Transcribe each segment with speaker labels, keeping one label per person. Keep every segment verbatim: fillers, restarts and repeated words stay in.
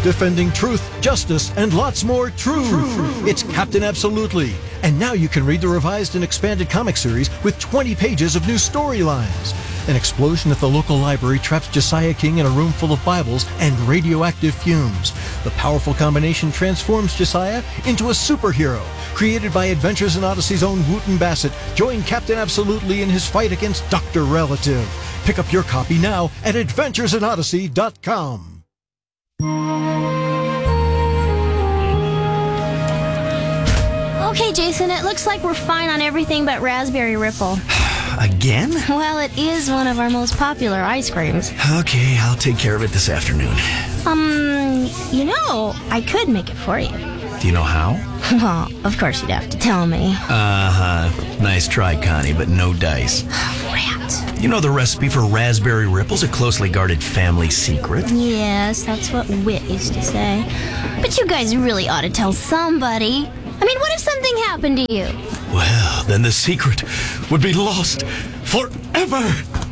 Speaker 1: defending truth, justice, and lots more true. True. It's Captain Absolutely. And now you can read the revised and expanded comic series with twenty pages of new storylines. An explosion at the local library traps Josiah King in a room full of Bibles and radioactive fumes. The powerful combination transforms Josiah into a superhero. Created by Adventures in Odyssey's own Wooten Bassett, join Captain Absolutely in his fight against Doctor Relative. Pick up your copy now at adventures in odyssey dot com.
Speaker 2: Okay, Jason, it looks like we're fine on everything but Raspberry Ripple.
Speaker 3: Again?
Speaker 2: Well, it is one of our most popular ice creams.
Speaker 3: Okay, I'll take care of it this afternoon.
Speaker 2: Um, you know, I could make it for you.
Speaker 3: Do you know how?
Speaker 2: Well, of course you'd have to tell me.
Speaker 3: Uh-huh. Nice try, Connie, but no dice.
Speaker 2: Rat.
Speaker 3: You know the recipe for Raspberry Ripple's a closely guarded family secret.
Speaker 2: Yes, that's what Wit used to say. But you guys really ought to tell somebody. I mean, what if something happened to you?
Speaker 3: Well, then the secret would be lost forever.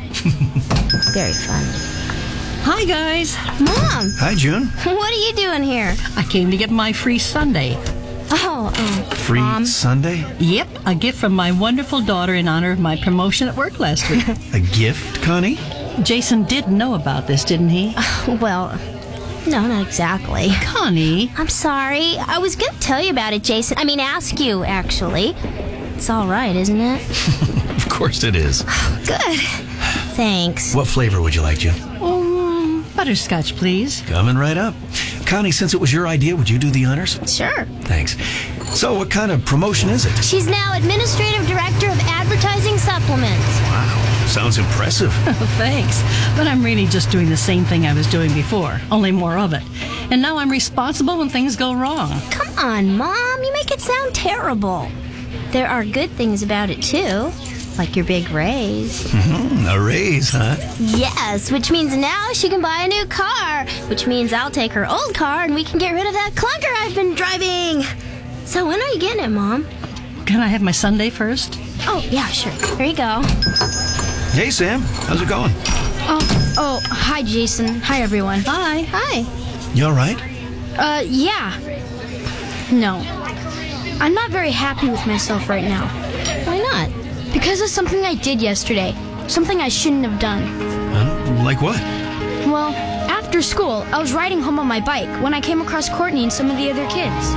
Speaker 2: Very fun.
Speaker 4: Hi, guys.
Speaker 2: Mom!
Speaker 3: Hi, June.
Speaker 2: What are you doing here?
Speaker 4: I came to get my free sundae.
Speaker 2: Oh, oh.
Speaker 3: Free
Speaker 2: Mom.
Speaker 3: Sunday?
Speaker 4: Yep, a gift from my wonderful daughter in honor of my promotion at work last week.
Speaker 3: A gift, Connie?
Speaker 4: Jason did know about this, didn't he?
Speaker 2: Well, no, not exactly.
Speaker 4: Connie.
Speaker 2: I'm sorry. I was going to tell you about it, Jason. I mean, ask you, actually. It's all right, isn't it?
Speaker 3: Of course it is.
Speaker 2: Good. Thanks.
Speaker 3: What flavor would you like, June?
Speaker 4: Um, butterscotch, please.
Speaker 3: Coming right up. Connie, since it was your idea, would you do the honors?
Speaker 2: Sure.
Speaker 3: Thanks. So, what kind of promotion is it?
Speaker 2: She's now Administrative Director of Advertising Supplements.
Speaker 3: Wow, sounds impressive.
Speaker 4: Thanks. But I'm really just doing the same thing I was doing before, only more of it. And now I'm responsible when things go wrong.
Speaker 2: Come on, Mom. You make it sound terrible. There are good things about it, too. Like your big raise.
Speaker 3: Mm-hmm, a raise, huh?
Speaker 2: Yes, which means now she can buy a new car. Which means I'll take her old car and we can get rid of that clunker I've been driving. So when are you getting it, Mom?
Speaker 4: Can I have my sundae first?
Speaker 2: Oh, yeah, sure. Here you go.
Speaker 3: Hey, Sam. How's it going?
Speaker 5: Oh, oh, hi, Jason. Hi, everyone.
Speaker 4: Hi.
Speaker 2: Hi.
Speaker 3: You all right?
Speaker 5: Uh, yeah. No. I'm not very happy with myself right now.
Speaker 2: Why not?
Speaker 5: Because of something I did yesterday. Something I shouldn't have done.
Speaker 3: Huh? Like what?
Speaker 5: Well, after school, I was riding home on my bike when I came across Courtney and some of the other kids.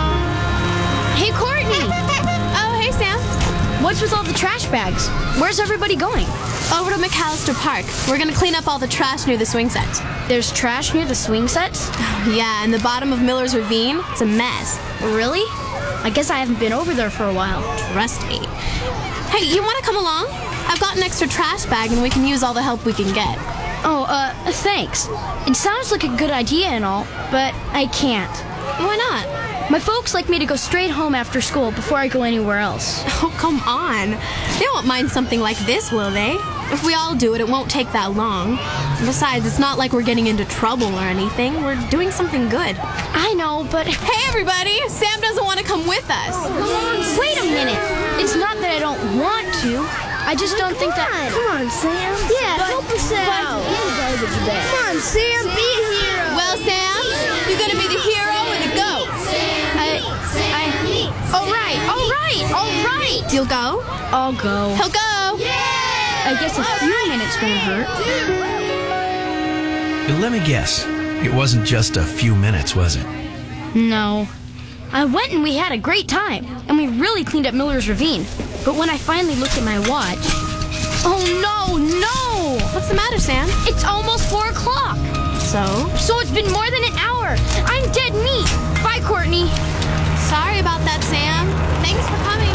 Speaker 5: Hey, Courtney!
Speaker 6: Oh, hey, Sam.
Speaker 5: What's with all the trash bags? Where's everybody going?
Speaker 6: Over to McAllister Park. We're gonna clean up all the trash near the swing set.
Speaker 5: There's trash near the swing sets?
Speaker 6: Yeah, in the bottom of Miller's Ravine, it's a mess.
Speaker 5: Really? I guess I haven't been over there for a while.
Speaker 6: Trust me. Hey, you wanna come along? I've got an extra trash bag and we can use all the help we can get.
Speaker 5: Oh, uh, thanks. It sounds like a good idea and all, but I can't.
Speaker 6: Why not?
Speaker 5: My folks like me to go straight home after school before I go anywhere else.
Speaker 6: Oh, come on. They won't mind something like this, will they? If we all do it, it won't take that long. Besides, it's not like we're getting into trouble or anything. We're doing something good.
Speaker 5: I know, but...
Speaker 6: Hey, everybody! Sam doesn't want to come with us.
Speaker 5: Wait a minute. It's not that I don't want to. I just don't think that...
Speaker 2: Come on, Sam.
Speaker 5: Yeah,
Speaker 2: but,
Speaker 5: help us out.
Speaker 2: Get a garbage bag.
Speaker 5: Come on, Sam, be a hero.
Speaker 6: Well, Sam, you're going to be the hero and the goat.
Speaker 5: I... I... All right, all right, all right.
Speaker 6: You'll go?
Speaker 5: I'll go.
Speaker 6: He'll go.
Speaker 5: I guess a few minutes won't hurt.
Speaker 3: Let me guess. It wasn't just a few minutes, was it?
Speaker 5: No. I went and we had a great time, and we really cleaned up Miller's Ravine. But when I finally looked at my watch... Oh, no, no!
Speaker 6: What's the matter, Sam?
Speaker 5: It's almost four o'clock.
Speaker 6: So?
Speaker 5: So it's been more than an hour. I'm dead meat. Bye, Courtney.
Speaker 6: Sorry about that, Sam. Thanks for coming.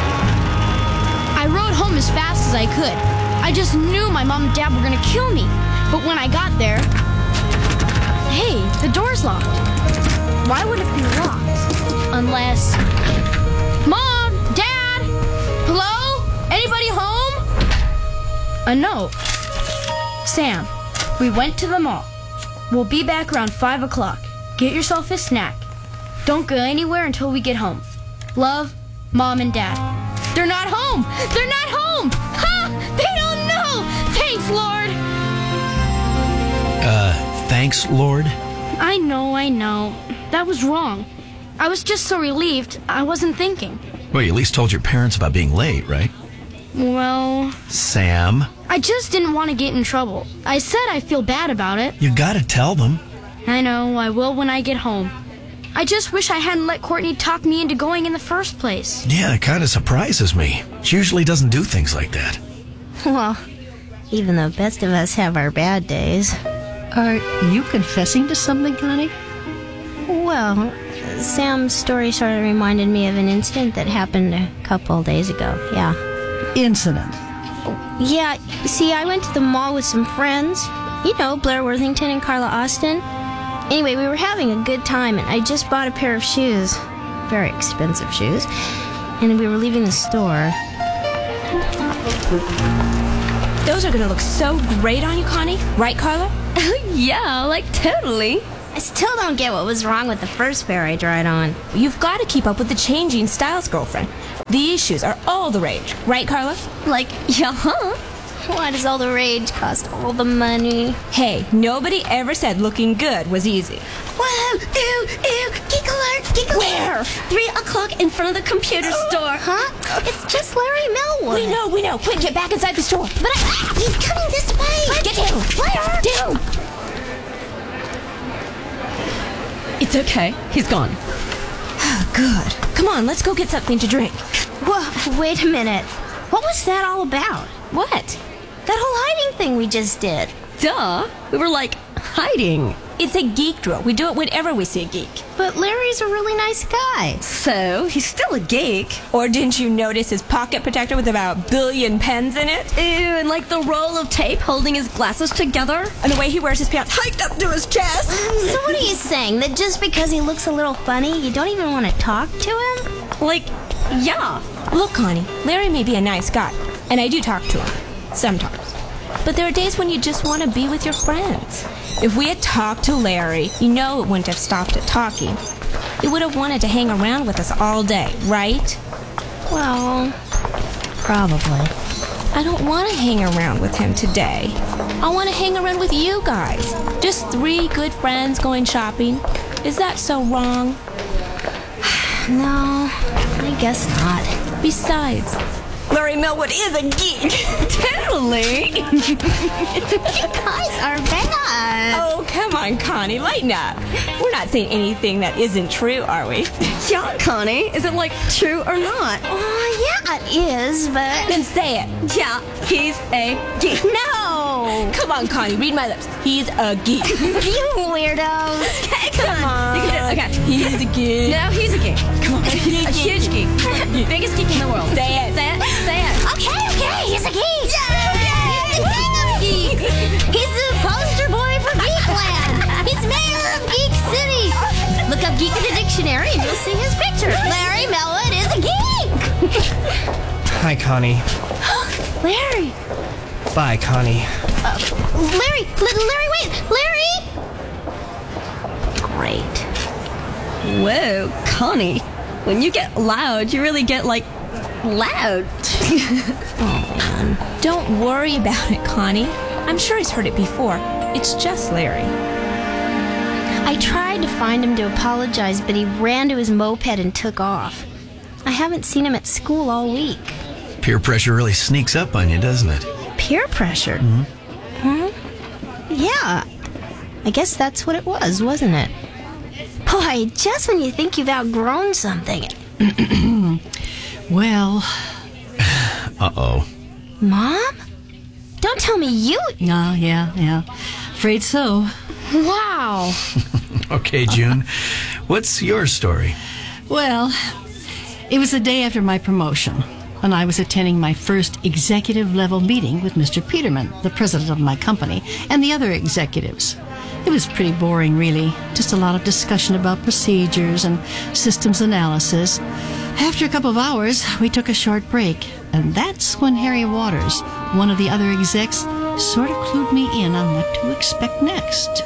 Speaker 5: I rode home as fast as I could. I just knew my mom and dad were gonna kill me. But when I got there... Hey, the door's locked. Why would it be locked? Unless... Mom! Dad! Hello? Anybody home? A note. Sam, we went to the mall. We'll be back around five o'clock. Get yourself a snack. Don't go anywhere until we get home. Love, Mom and Dad. They're not home! They're not home! Ha! They don't know! Thanks, Lord!
Speaker 3: Uh, thanks, Lord?
Speaker 5: I know, I know. That was wrong. I was just so relieved, I wasn't thinking.
Speaker 3: Well, you at least told your parents about being late, right?
Speaker 5: Well,
Speaker 3: Sam,
Speaker 5: I just didn't want to get in trouble. I said I feel bad about it.
Speaker 3: you gotta tell them.
Speaker 5: I know, I will when I get home. I just wish I hadn't let Courtney talk me into going in the first place.
Speaker 3: Yeah, it kind of surprises me. She usually doesn't do things like that.
Speaker 2: Well, even the best of us have our bad days.
Speaker 4: Are you confessing to something, Connie?
Speaker 2: Well, Sam's story sort of reminded me of an incident that happened a couple days ago, yeah.
Speaker 4: Incident.
Speaker 2: Yeah, see, I went to the mall with some friends. You know, Blair Worthington and Carla Austin. Anyway, we were having a good time, and I just bought a pair of shoes. Very expensive shoes. And we were leaving the store.
Speaker 7: Those are gonna look so great on you, Connie. Right, Carla?
Speaker 6: Yeah, like totally.
Speaker 2: I still don't get what was wrong with the first pair I tried on.
Speaker 7: You've got to keep up with the changing styles, girlfriend. These shoes are all the rage. Right, Carla?
Speaker 2: Like, yeah, huh? Why does all the rage cost all the money?
Speaker 7: Hey, nobody ever said looking good was easy.
Speaker 2: Whoa, ew, ew, geek alert, geek alert.
Speaker 7: Where?
Speaker 2: Three o'clock in front of the computer store. Huh? It's just Larry Melwood.
Speaker 7: We know, we know. Quick, get back inside the store.
Speaker 2: But I, he's coming this way.
Speaker 7: Get down.
Speaker 2: Blair.
Speaker 7: Down. It's okay. He's gone. Good. Come on, let's go get something to drink.
Speaker 2: Whoa, wait a minute. What was that all about?
Speaker 7: What?
Speaker 2: That whole hiding thing we just did.
Speaker 7: Duh. We were like hiding. It's a geek drill. We do it whenever we see a geek.
Speaker 2: But Larry's a really nice guy.
Speaker 7: So, he's still a geek. Or didn't you notice his pocket protector with about a billion pens in it?
Speaker 6: Ew, and like the roll of tape holding his glasses together.
Speaker 7: And the way he wears his pants hiked up to his chest.
Speaker 2: So what are you saying? That just because he looks a little funny, you don't even want to talk to him?
Speaker 7: Like, yeah. Look, Connie, Larry may be a nice guy. And I do talk to him. Sometimes. But there are days when you just want to be with your friends. If we had talked to Larry, you know it wouldn't have stopped at talking. He would have wanted to hang around with us all day, right?
Speaker 2: Well, probably.
Speaker 7: I don't want to hang around with him today. I want to hang around with you guys. Just three good friends going shopping. Is that so wrong?
Speaker 2: No, I guess not.
Speaker 7: Besides, Larry Melwood is a geek.
Speaker 6: Totally.
Speaker 2: You guys are bad.
Speaker 7: Oh, come on, Connie, lighten up. We're not saying anything that isn't true, are we?
Speaker 6: Yeah, Connie. Is it like true or not?
Speaker 2: Oh, yeah, it is, but...
Speaker 7: Then say it.
Speaker 6: Yeah, he's a geek.
Speaker 2: No!
Speaker 7: Come on, Connie, read my lips. He's a geek.
Speaker 2: You weirdos.
Speaker 6: Okay, come on. You can do it. Okay.
Speaker 7: He's a geek.
Speaker 6: No, he's a geek. Come on. A huge geek. Biggest geek in the world.
Speaker 7: Say it.
Speaker 6: Say it. Say it.
Speaker 2: Okay, okay, he's a geek. Yeah, he's the king of geeks. He's the poster boy for Geekland. He's mayor of Geek City. Look up geek in the dictionary and you'll see his picture. Larry Melwood is a geek.
Speaker 8: Hi, Connie.
Speaker 2: Larry.
Speaker 8: Bye, Connie.
Speaker 2: Uh, Larry, L- Larry, wait, Larry. Great.
Speaker 6: Whoa, Connie. When you get loud, you really get like loud.
Speaker 2: Oh, man.
Speaker 7: Don't worry about it, Connie. I'm sure he's heard it before. It's just Larry.
Speaker 2: I tried to find him to apologize, but he ran to his moped and took off. I haven't seen him at school all week.
Speaker 3: Peer pressure really sneaks up on you, doesn't it?
Speaker 2: Peer pressure? Mm-hmm. Hmm? Yeah. I guess that's what it was, wasn't it? Boy, just when you think you've outgrown something.
Speaker 4: Well,
Speaker 3: Uh-oh.
Speaker 2: Mom? Don't tell me you...
Speaker 4: no, yeah, yeah. Afraid so.
Speaker 2: Wow.
Speaker 3: Okay, June. What's your story?
Speaker 4: Well, it was the day after my promotion, and I was attending my first executive level meeting with Mister Peterman, the president of my company, and the other executives. It was pretty boring, really. Just a lot of discussion about procedures and systems analysis. After a couple of hours, we took a short break, and that's when Harry Waters, one of the other execs, sort of clued me in on what to expect next.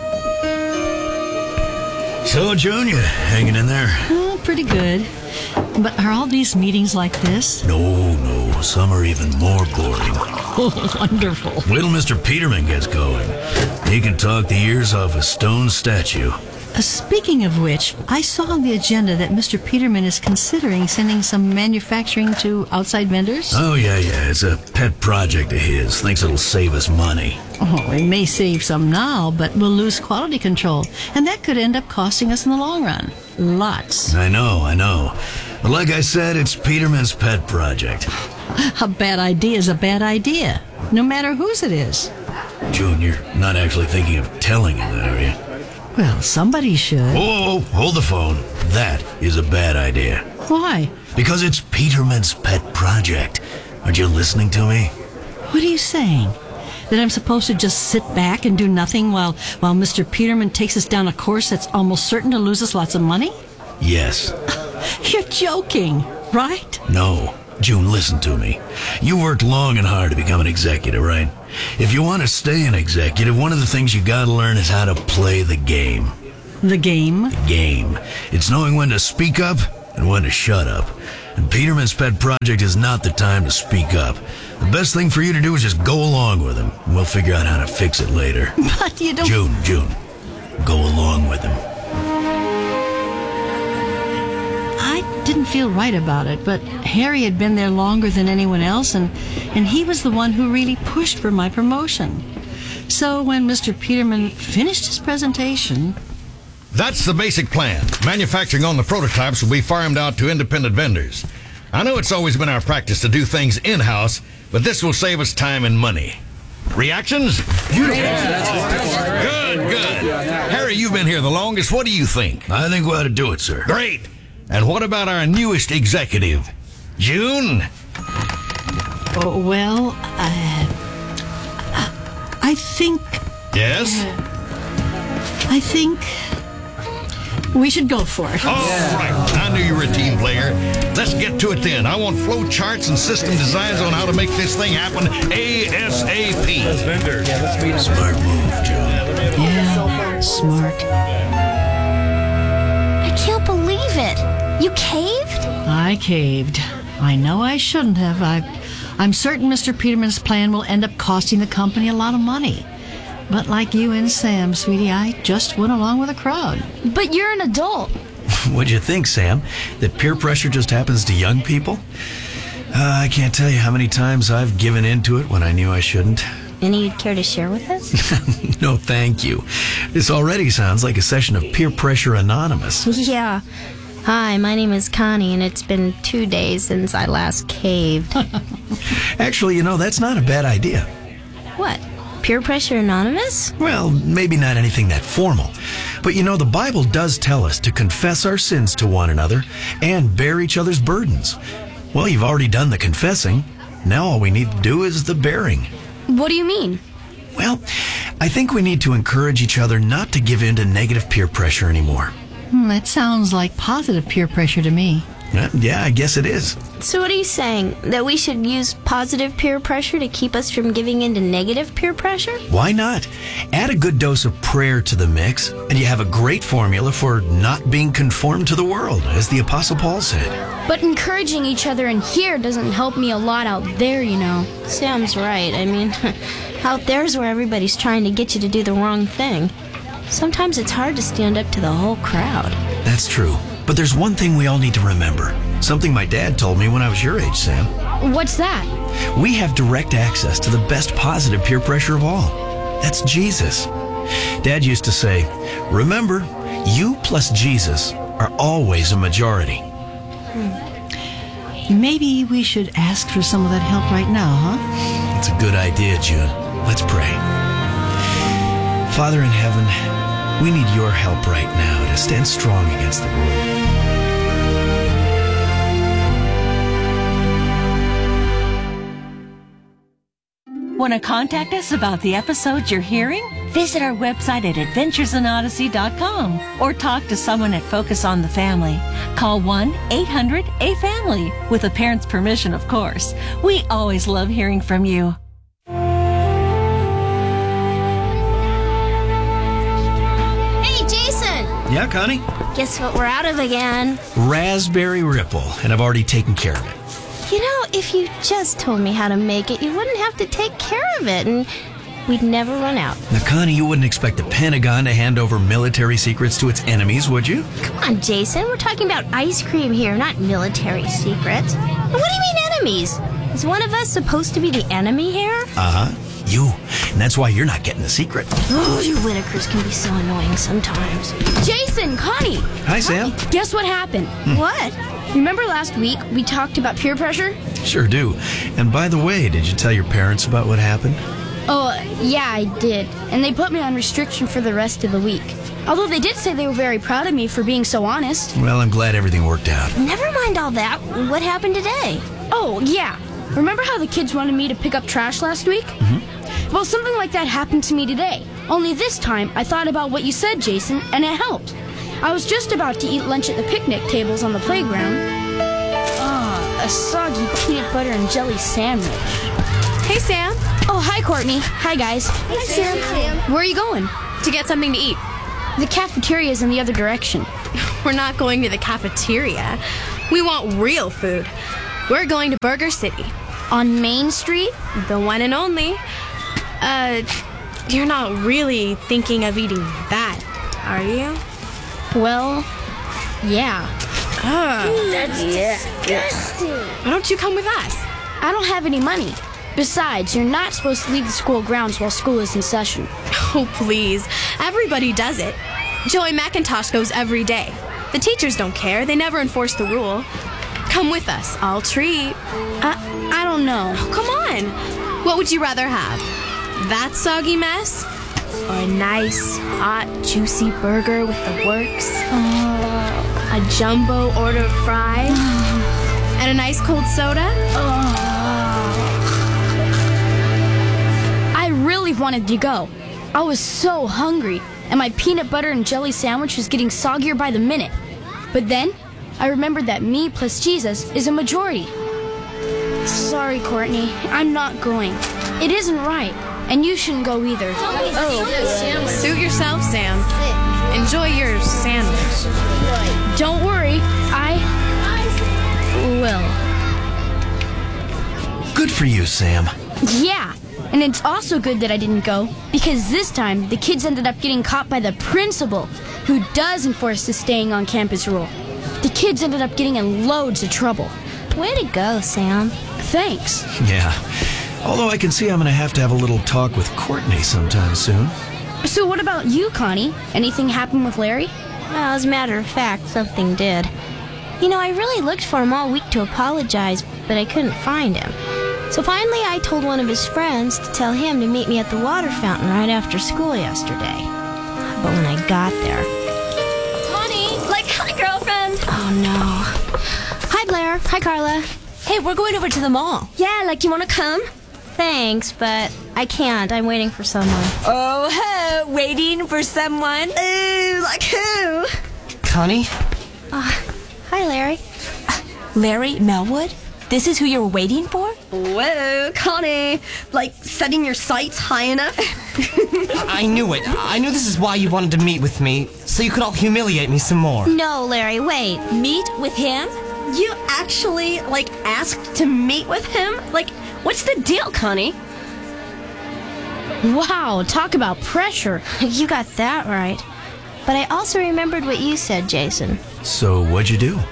Speaker 3: So, June, you hanging in there?
Speaker 4: Oh, pretty good. But are all these meetings like this?
Speaker 3: No, no. Some are even more boring.
Speaker 4: Oh, wonderful.
Speaker 3: Wait till Mister Peterman gets going. He can talk the ears off a stone statue.
Speaker 4: Uh, speaking of which, I saw on the agenda that Mister Peterman is considering sending some manufacturing to outside vendors.
Speaker 3: Oh, yeah, yeah. It's a pet project of his. Thinks it'll save us money.
Speaker 4: Oh, it may save some now, but we'll lose quality control. And that could end up costing us in the long run. Lots.
Speaker 3: I know, I know. But like I said, it's Peterman's pet project.
Speaker 4: A bad idea is a bad idea, no matter whose it is.
Speaker 3: June, you're not actually thinking of telling him that, are you?
Speaker 4: Well, somebody should.
Speaker 3: Whoa, hold the phone. That is a bad idea.
Speaker 4: Why?
Speaker 3: Because it's Peterman's pet project. Aren't you listening to me?
Speaker 4: What are you saying? That I'm supposed to just sit back and do nothing while, while Mister Peterman takes us down a course that's almost certain to lose us lots of money?
Speaker 3: Yes.
Speaker 4: You're joking, right?
Speaker 3: No. June, listen to me. You worked long and hard to become an executive, right? If you want to stay an executive, one of the things you gotta learn is how to play the game.
Speaker 4: The game?
Speaker 3: The game. It's knowing when to speak up and when to shut up. And Peterman's pet project is not the time to speak up. The best thing for you to do is just go along with him, and we'll figure out how to fix it later.
Speaker 4: But you don't...
Speaker 3: June, June, go along with him.
Speaker 4: I didn't feel right about it, but Harry had been there longer than anyone else, and, and he was the one who really pushed for my promotion. So when Mister Peterman finished his presentation...
Speaker 9: That's the basic plan. Manufacturing on the prototypes will be farmed out to independent vendors. I know it's always been our practice to do things in-house, but this will save us time and money. Reactions? Beautiful. Good, good. Harry, you've been here the longest. What do you think?
Speaker 3: I think we ought to do it, sir.
Speaker 9: Great. And what about our newest executive? June?
Speaker 4: Oh, well, I... I think...
Speaker 9: Yes?
Speaker 4: I think... we should go for it.
Speaker 9: All right. I knew you were a team player. Let's get to it then. I want flow charts and system designs on how to make this thing happen ASAP.
Speaker 3: Smart move, June.
Speaker 4: Yeah, smart.
Speaker 2: I can't believe it. You caved?
Speaker 4: I caved. I know I shouldn't have. I, I'm certain Mister Peterman's plan will end up costing the company a lot of money. But like you and Sam, sweetie, I just went along with the crowd.
Speaker 5: But you're an adult.
Speaker 3: What'd you think, Sam? That peer pressure just happens to young people? Uh, I can't tell you how many times I've given in to it when I knew I shouldn't.
Speaker 2: Any you'd care to share with us?
Speaker 3: No, thank you. This already sounds like a session of Peer Pressure Anonymous.
Speaker 2: Yeah. Hi, my name is Connie, and it's been two days since I last caved.
Speaker 3: Actually, you know, that's not a bad idea.
Speaker 2: What? Peer Pressure Anonymous?
Speaker 3: Well, maybe not anything that formal. But you know, the Bible does tell us to confess our sins to one another and bear each other's burdens. Well, you've already done the confessing. Now all we need to do is the bearing.
Speaker 5: What do you mean?
Speaker 3: Well, I think we need to encourage each other not to give in to negative peer pressure anymore.
Speaker 4: Hmm, that sounds like positive peer pressure to me.
Speaker 3: Uh, yeah, I guess it is.
Speaker 2: So what are you saying? That we should use positive peer pressure to keep us from giving into negative peer pressure?
Speaker 3: Why not? Add a good dose of prayer to the mix, and you have a great formula for not being conformed to the world, as the Apostle Paul said.
Speaker 5: But encouraging each other in here doesn't help me a lot out there, you know.
Speaker 2: Sam's right. I mean, out there's where everybody's trying to get you to do the wrong thing. Sometimes it's hard to stand up to the whole crowd.
Speaker 3: That's true. But there's one thing we all need to remember. Something my dad told me when I was your age, Sam.
Speaker 5: What's that?
Speaker 3: We have direct access to the best positive peer pressure of all. That's Jesus. Dad used to say, remember, you plus Jesus are always a majority.
Speaker 4: Hmm. Maybe we should ask for some of that help right now, huh?
Speaker 3: It's a good idea, June. Let's pray. Father in heaven, we need your help right now to stand strong against the world.
Speaker 10: Want to contact us about the episodes you're hearing? Visit our website at adventures in odyssey dot com or talk to someone at Focus on the Family. Call one eight hundred A family with a parent's permission, of course. We always love hearing from you.
Speaker 3: Yeah, Connie?
Speaker 2: Guess what we're out of again?
Speaker 3: Raspberry Ripple, and I've already taken care of it.
Speaker 2: You know, if you just told me how to make it, you wouldn't have to take care of it. And
Speaker 7: we'd never run out.
Speaker 3: Now, Connie, you wouldn't expect the Pentagon to hand over military secrets to its enemies, would you?
Speaker 2: Come on, Jason. We're talking about ice cream here, not military secrets. What do you mean enemies?
Speaker 7: Is one of us supposed to be the enemy here?
Speaker 3: Uh-huh. You. And that's why you're not getting the secret.
Speaker 2: Oh, you Whitakers can be so annoying sometimes.
Speaker 5: Jason, Connie!
Speaker 3: Hi, Sam.
Speaker 5: Guess what happened?
Speaker 2: What?
Speaker 5: Remember last week we talked about peer pressure?
Speaker 3: Sure do. And by the way, did you tell your parents about what happened?
Speaker 5: Oh, yeah, I did. And they put me on restriction for the rest of the week. Although they did say they were very proud of me for being so honest.
Speaker 3: Well, I'm glad everything worked out.
Speaker 2: Never mind all that. What happened today?
Speaker 5: Oh, yeah. Remember how the kids wanted me to pick up trash last week?
Speaker 3: Mm-hmm.
Speaker 5: Well, something like that happened to me today. Only this time, I thought about what you said, Jason, and it helped. I was just about to eat lunch at the picnic tables on the playground. Ah, a soggy peanut butter and jelly sandwich.
Speaker 6: Hey, Sam.
Speaker 5: Oh, hi, Courtney. Hi, guys.
Speaker 2: Hey, Sam. Sam.
Speaker 6: Where are you going? To get something to eat?
Speaker 5: The cafeteria's in the other direction.
Speaker 6: We're not going to the cafeteria. We want real food. We're going to Burger City.
Speaker 5: On Main Street?
Speaker 6: The one and only. Uh, you're not really thinking of eating that, are you?
Speaker 5: Well, yeah.
Speaker 6: Oh,
Speaker 2: That's disgusting.
Speaker 6: why don't you come with us?
Speaker 5: I don't have any money. Besides, you're not supposed to leave the school grounds while school is in session.
Speaker 6: Oh, please. Everybody does it. Joey McIntosh goes every day. The teachers don't care. They never enforce the rule. Come with us. I'll treat.
Speaker 5: I, I don't know.
Speaker 6: Oh, come on. What would you rather have? That soggy mess? Or a nice, hot, juicy burger with the works?
Speaker 5: Uh,
Speaker 6: A jumbo order of fries? And a nice cold soda?
Speaker 5: I really wanted to go. I was so hungry, and my peanut butter and jelly sandwich was getting soggier by the minute. But then, I remembered that me plus Jesus is a majority. Sorry, Courtney, I'm not going. It isn't right, and you shouldn't go either.
Speaker 6: Oh, suit yourself, Sam. Enjoy your sandwich.
Speaker 5: Don't worry, I will.
Speaker 3: Good for you, Sam.
Speaker 5: Yeah, and it's also good that I didn't go, because this time the kids ended up getting caught by the principal, who does enforce the staying on campus rule. The kids ended up getting in loads of trouble.
Speaker 2: Way to go, Sam.
Speaker 5: Thanks.
Speaker 3: Yeah. Although I can see I'm going to have to have a little talk with Courtney sometime soon.
Speaker 5: So what about you, Connie? Anything happen with Larry?
Speaker 2: Well, as a matter of fact, something did. You know, I really looked for him all week to apologize, but I couldn't find him. So finally, I told one of his friends to tell him to meet me at the water fountain right after school yesterday. But when I got there...
Speaker 7: Connie! Like, hi, girlfriend!
Speaker 2: Oh, no. Hi, Blair. Hi, Carla.
Speaker 7: Hey, we're going over to the mall.
Speaker 2: Yeah, like, you want to come? Thanks, but I can't. I'm waiting for someone.
Speaker 7: Oh, huh, waiting for someone?
Speaker 2: Ooh, like who?
Speaker 8: Connie?
Speaker 2: Uh, hi, Larry.
Speaker 7: Larry Melwood? This is who you're waiting for?
Speaker 11: Whoa, Connie. Like, setting your sights high enough?
Speaker 8: I knew it. I knew this is why you wanted to meet with me, so you could all humiliate me some more.
Speaker 2: No, Larry, wait.
Speaker 7: Meet with him?
Speaker 11: You actually, like, asked to meet with him? Like, what's the deal, Connie?
Speaker 5: Wow, talk about pressure.
Speaker 2: You got that right. But I also remembered what you said, Jason.
Speaker 3: So what'd you do?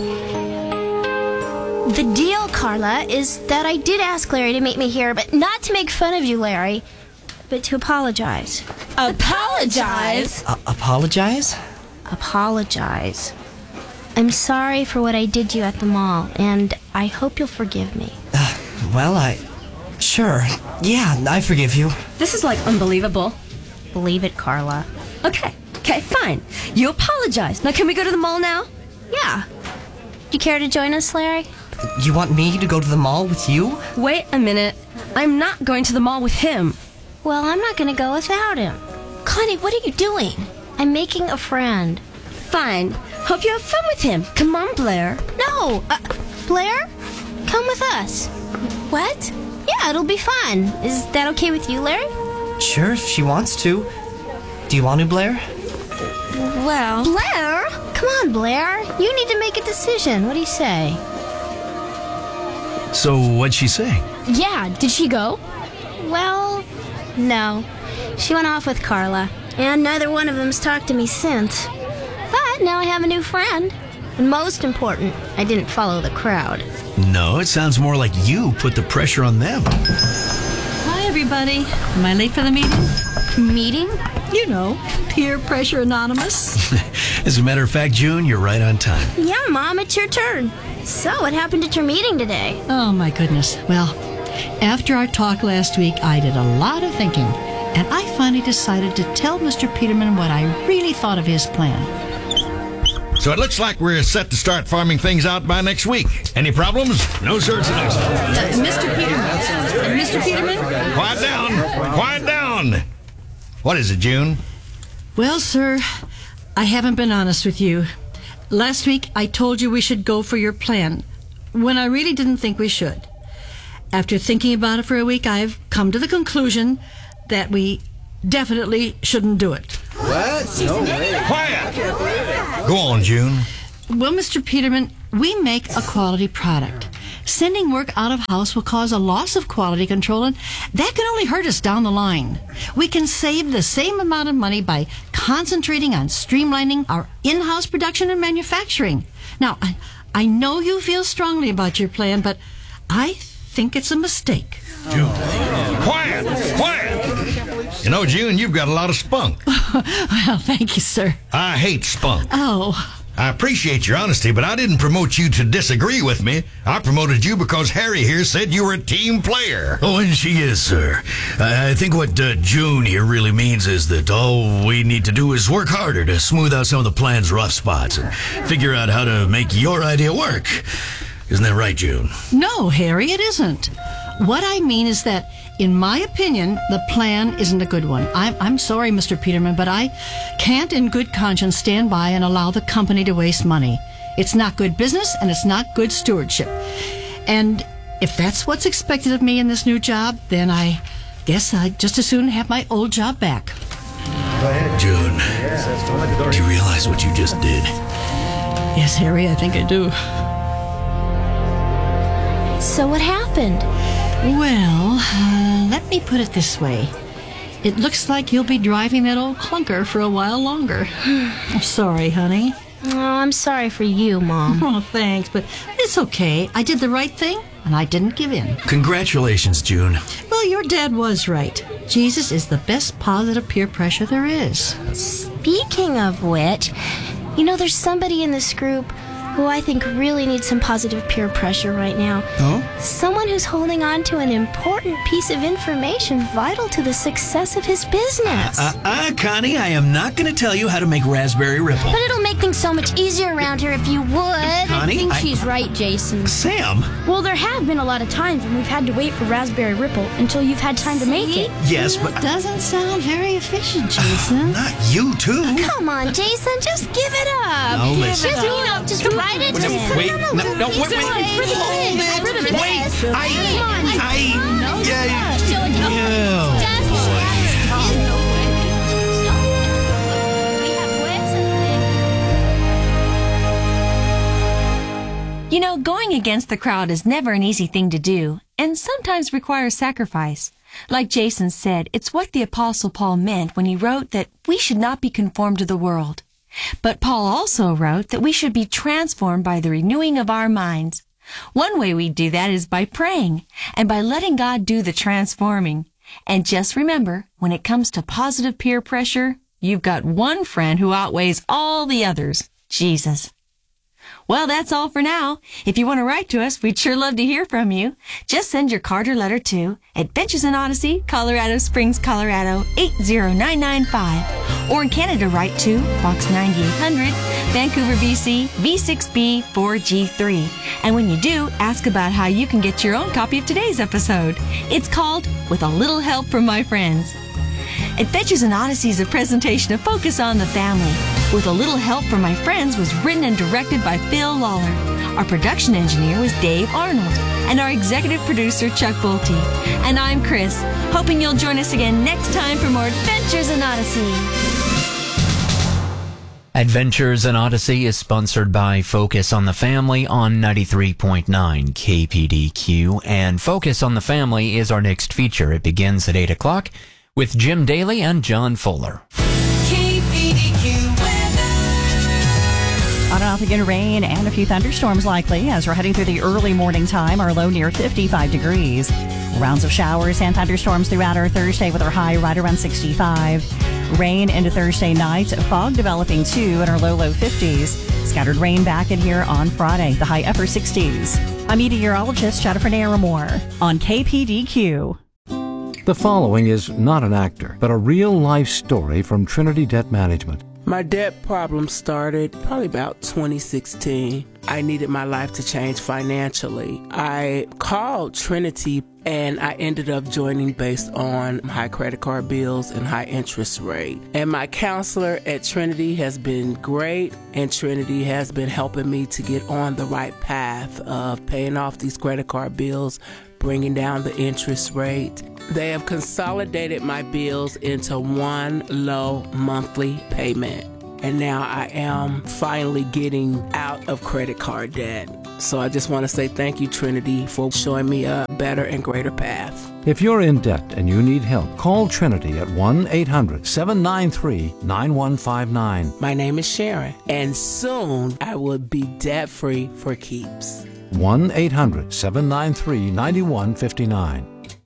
Speaker 2: The deal, Carla, is that I did ask Larry to meet me here, but not to make fun of you, Larry, but to apologize.
Speaker 7: Apologize?
Speaker 8: Uh, apologize?
Speaker 2: Apologize. I'm sorry for what I did to you at the mall, and I hope you'll forgive me.
Speaker 8: Uh, well, I... Sure. Yeah, I forgive you.
Speaker 11: This is, like, unbelievable.
Speaker 2: Believe it, Carla.
Speaker 11: Okay, okay, fine. You apologize. Now, can we go to the mall now?
Speaker 2: Yeah. You care to join us, Larry?
Speaker 8: You want me to go to the mall with you?
Speaker 11: Wait a minute. I'm not going to the mall with him.
Speaker 2: Well, I'm not going to go without him.
Speaker 7: Connie, what are you doing?
Speaker 2: I'm making a friend.
Speaker 11: Fine. Hope you have fun with him. Come on, Blair.
Speaker 2: No! Uh, Blair? Come with us.
Speaker 7: What?
Speaker 2: Yeah, it'll be fun. Is that okay with you, Larry?
Speaker 8: Sure, if she wants to. Do you want to, Blair?
Speaker 2: Well...
Speaker 11: Blair?
Speaker 2: Come on, Blair. You need to make a decision. What do you say?
Speaker 3: So what'd she say?
Speaker 5: Yeah, did she go?
Speaker 2: Well, No. She went off with Carla, and neither one of them's talked to me since. But now I have a new friend. And most important, I didn't follow the crowd.
Speaker 3: No, it sounds more like you put the pressure on them.
Speaker 4: Hi, everybody. Am I late for the meeting?
Speaker 2: Meeting?
Speaker 4: You know, Peer Pressure Anonymous.
Speaker 3: As a matter of fact, June, you're right on time.
Speaker 2: Yeah, Mom, it's your turn. So, what happened at your meeting today?
Speaker 4: Oh, my goodness. Well, after our talk last week, I did a lot of thinking, and I finally decided to tell Mister Peterman what I really thought of his plan.
Speaker 9: So it looks like we're set to start farming things out by next week. Any problems?
Speaker 3: No, sir, it's the next one.
Speaker 4: Uh, Mister Peterman. Uh, Mister Peterman?
Speaker 9: Quiet down. Quiet down. What is it, June?
Speaker 4: Well, sir, I haven't been honest with you. Last week, I told you we should go for your plan, when I really didn't think we should. After thinking about it for a week, I've come to the conclusion that we definitely shouldn't do it.
Speaker 12: What? No way.
Speaker 9: Quiet! Go on, June.
Speaker 4: Well, Mister Peterman, we make a quality product. Sending work out of house will cause a loss of quality control, and that can only hurt us down the line. We can save the same amount of money by concentrating on streamlining our in-house production and manufacturing. Now, I, I know you feel strongly about your plan, but I think it's a mistake.
Speaker 9: June. Quiet! Quiet! You know, June, you've got a lot of spunk.
Speaker 4: Well, thank you, sir.
Speaker 9: I hate spunk.
Speaker 4: Oh.
Speaker 9: I appreciate your honesty, but I didn't promote you to disagree with me. I promoted you because Harry here said you were a team player.
Speaker 3: Oh, and she is, sir. I think what uh, June here really means is that all we need to do is work harder to smooth out some of the plan's rough spots and figure out how to make your idea work. Isn't that right, June?
Speaker 4: No, Harry, it isn't. What I mean is that, in my opinion, the plan isn't a good one. I'm, I'm sorry, Mister Peterman, but I can't in good conscience stand by and allow the company to waste money. It's not good business, and it's not good stewardship. And if that's what's expected of me in this new job, then I guess I'd just as soon have my old job back.
Speaker 12: Go ahead.
Speaker 3: June, do you realize what you just did?
Speaker 4: Yes, Harry, I think I do.
Speaker 2: So what happened?
Speaker 4: Well, uh, let me put it this way. It looks like you'll be driving that old clunker for a while longer. I'm sorry, honey.
Speaker 2: Oh, I'm sorry for you, Mom.
Speaker 4: Oh, thanks, but it's okay. I did the right thing, and I didn't give in.
Speaker 3: Congratulations, June.
Speaker 4: Well, your dad was right. Jesus is the best positive peer pressure there is.
Speaker 2: Speaking of which, you know, there's somebody in this group who I think really needs some positive peer pressure right now.
Speaker 3: Oh?
Speaker 2: Someone who's holding on to an important piece of information vital to the success of his business.
Speaker 3: Uh, uh, Connie, I am not going to tell you how to make Raspberry Ripple.
Speaker 2: But it'll make things so much easier around here if you would.
Speaker 3: Connie,
Speaker 5: I think
Speaker 3: I-
Speaker 5: she's right, Jason.
Speaker 3: Sam?
Speaker 5: Well, there have been a lot of times when we've had to wait for Raspberry Ripple until you've had time to make it.
Speaker 3: Yes, but...
Speaker 4: Doesn't sound very efficient, Jason.
Speaker 3: Not you, too.
Speaker 2: Come on, Jason, just give it up.
Speaker 3: No,
Speaker 2: Give
Speaker 3: listen.
Speaker 2: it up. You know, just write it.
Speaker 3: No,
Speaker 2: just
Speaker 3: wait,
Speaker 2: put it on
Speaker 3: no,
Speaker 2: the
Speaker 3: no,
Speaker 2: piece
Speaker 3: wait,
Speaker 2: of
Speaker 3: wait,
Speaker 2: paper.
Speaker 3: hold it.
Speaker 2: For the
Speaker 3: Wait,
Speaker 2: best.
Speaker 3: I,
Speaker 2: Come on.
Speaker 3: I, yeah,
Speaker 2: Show it to
Speaker 3: yeah.
Speaker 2: Just we have wits.
Speaker 10: You know, going against the crowd is never an easy thing to do, and sometimes requires sacrifice. Like Jason said, it's what the Apostle Paul meant when he wrote that we should not be conformed to the world. But Paul also wrote that we should be transformed by the renewing of our minds. One way we do that is by praying and by letting God do the transforming. And just remember, when it comes to positive peer pressure, you've got one friend who outweighs all the others, Jesus. Well, that's all for now. If you want to write to us, we'd sure love to hear from you. Just send your card or letter to Adventures in Odyssey, Colorado Springs, Colorado, eight zero nine nine five. Or in Canada, write to Box ninety-eight hundred, Vancouver, B C, V six B four G three. And when you do, ask about how you can get your own copy of today's episode. It's called With a Little Help from My Friends. Adventures in Odyssey is a presentation of Focus on the Family. With a Little Help from My Friends was written and directed by Phil Lawler. Our production engineer was Dave Arnold. And our executive producer, Chuck Bolte. And I'm Chris, hoping you'll join us again next time for more Adventures in Odyssey.
Speaker 13: Adventures in Odyssey is sponsored by Focus on the Family on ninety-three point nine K P D Q. And Focus on the Family is our next feature. It begins at eight o'clock. with Jim Daly and John Fuller.
Speaker 14: K P D Q weather.
Speaker 15: On and off again, rain and a few thunderstorms likely as we're heading through the early morning time. Our low near fifty-five degrees. Rounds of showers and thunderstorms throughout our Thursday with our high right around sixty-five. Rain into Thursday night. Fog developing too in our low, low fifties. Scattered rain back in here on Friday. The high upper sixties. I'm meteorologist Jennifer Naramore on K P D Q.
Speaker 16: The following is not an actor, but a real-life story from Trinity Debt Management.
Speaker 17: My debt problem started probably about twenty sixteen. I needed my life to change financially. I called Trinity and I ended up joining based on high credit card bills and high interest rate. And my counselor at Trinity has been great, and Trinity has been helping me to get on the right path of paying off these credit card bills, bringing down the interest rate. They have consolidated my bills into one low monthly payment. And now I am finally getting out of credit card debt. So I just want to say thank you, Trinity, for showing me a better and greater path.
Speaker 16: If you're in debt and you need help, call Trinity at one eight hundred seven nine three nine one five nine.
Speaker 17: My name is Sharon, and soon I will be debt-free for keeps.
Speaker 16: one eight hundred seven nine three nine one five nine.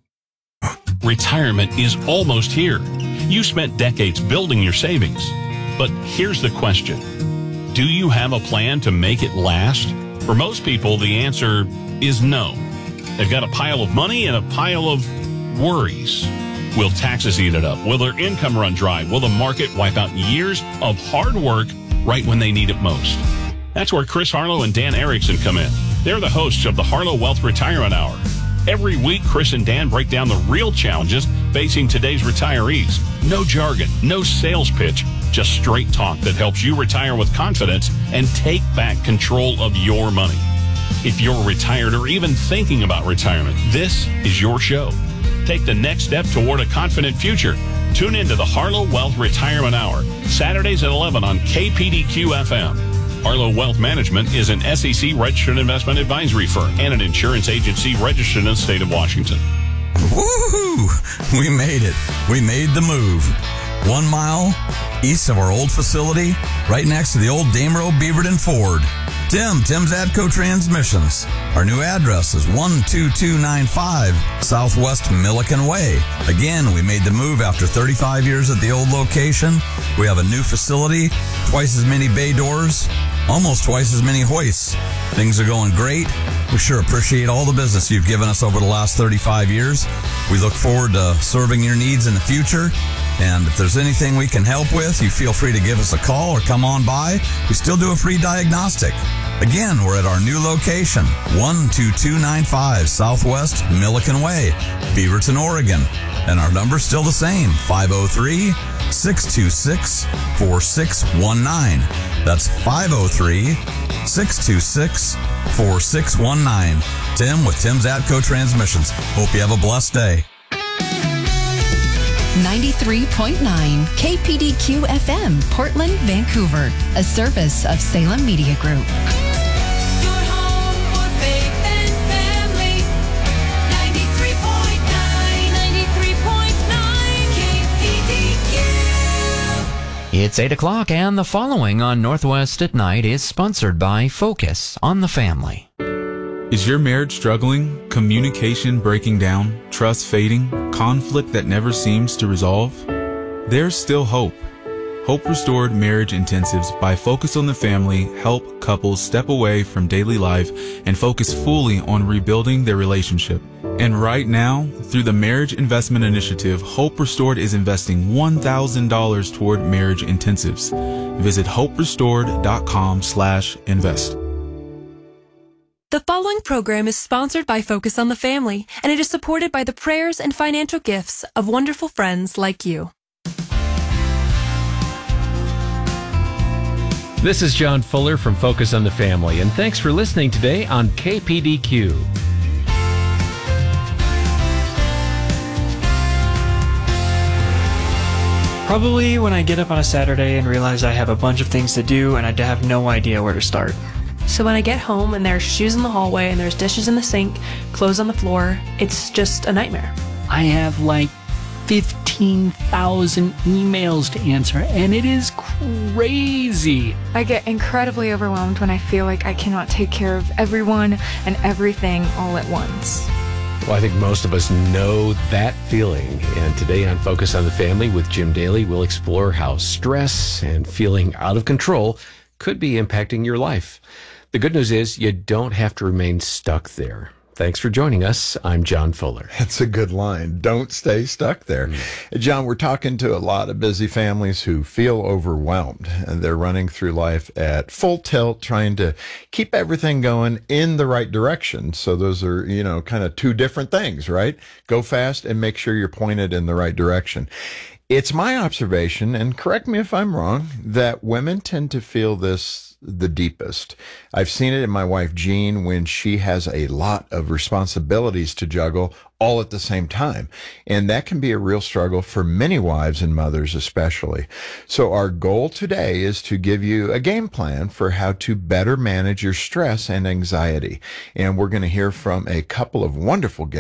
Speaker 18: Retirement is almost here. You spent decades building your savings. But here's the question. Do you have a plan to make it last? For most people, the answer is no. They've got a pile of money and a pile of worries. Will taxes eat it up? Will their income run dry? Will the market wipe out years of hard work right when they need it most? That's where Chris Harlow and Dan Erickson come in. They're the hosts of the Harlow Wealth Retirement Hour. Every week, Chris and Dan break down the real challenges facing today's retirees. No jargon, no sales pitch, just straight talk that helps you retire with confidence and take back control of your money. If you're retired or even thinking about retirement, this is your show. Take the next step toward a confident future. Tune into the Harlow Wealth Retirement Hour, Saturdays at eleven on K P D Q F M. Harlow Wealth Management is an S E C registered investment advisory firm and an insurance agency registered in the state of Washington.
Speaker 19: Woohoo! We made it. We made the move. One mile east of our old facility, right next to the old Damerow Beaverton Ford. Tim, Tim's Atco Transmissions. Our new address is one two two nine five Southwest Milliken Way. Again, we made the move after thirty-five years at the old location. We have a new facility, twice as many bay doors, almost twice as many hoists. Things are going great. We sure appreciate all the business you've given us over the last thirty-five years. We look forward to serving your needs in the future. And if there's anything we can help with, you feel free to give us a call or come on by. We still do a free diagnostic. Again, we're at our new location, one two two nine five Southwest Milliken Way, Beaverton, Oregon. And our number's still the same, five oh three, six two six, four six one nine. That's five oh three, six two six, four six one nine. Tim with Tim's Atco Transmissions. Hope you have a blessed day.
Speaker 20: ninety-three point nine K P D Q F M, Portland, Vancouver, a service of Salem Media Group.
Speaker 14: Your home for faith and family. ninety-three point nine, ninety-three point nine K P D Q.
Speaker 13: It's eight o'clock, and the following on Northwest at Night is sponsored by Focus on the Family.
Speaker 21: Is your marriage struggling? Communication breaking down? Trust fading? Conflict that never seems to resolve? There's still hope. Hope Restored Marriage Intensives by Focus on the Family help couples step away from daily life and focus fully on rebuilding their relationship. And right now, through the Marriage Investment Initiative, Hope Restored is investing one thousand dollars toward marriage intensives. Visit hope restored dot com slash invest.
Speaker 22: The following program is sponsored by Focus on the Family, and it is supported by the prayers and financial gifts of wonderful friends like you.
Speaker 23: This is John Fuller from Focus on the Family, and thanks for listening today on K P D Q.
Speaker 24: Probably when I get up on a Saturday and realize I have a bunch of things to do and I have no idea where to start.
Speaker 6: So when I get home and there's shoes in the hallway and there's dishes in the sink, clothes on the floor, it's just a nightmare.
Speaker 23: I have like fifteen
Speaker 1: fifteen thousand emails to answer, and it is crazy.
Speaker 7: I get incredibly overwhelmed when I feel like I cannot take care of everyone and everything all at once.
Speaker 23: Well, I think most of us know that feeling. And today on Focus on the Family with Jim Daly, we'll explore how stress and feeling out of control could be impacting your life. The good news is you don't have to remain stuck there. Thanks for joining us. I'm John Fuller.
Speaker 8: That's a good line. Don't stay stuck there. Mm. John, we're talking to a lot of busy families who feel overwhelmed, and they're running through life at full tilt, trying to keep everything going in the right direction. So those are, you know, kind of two different things, right? Go fast and make sure you're pointed in the right direction. It's my observation, and correct me if I'm wrong, that women tend to feel this the deepest. I've seen it in my wife, Jean, when she has a lot of responsibilities to juggle all at the same time. And that can be a real struggle for many wives and mothers especially. So our goal today is to give you a game plan for how to better manage your stress and anxiety. And we're going to hear from a couple of wonderful guests